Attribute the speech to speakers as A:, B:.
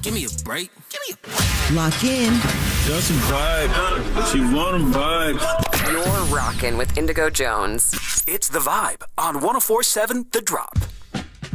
A: Give me a break. Give me a break.
B: Lock in.
C: Just a vibe. She want a vibe.
D: You're rockin' with Indigo Jones.
E: It's The Vibe on 104.7 The Drop.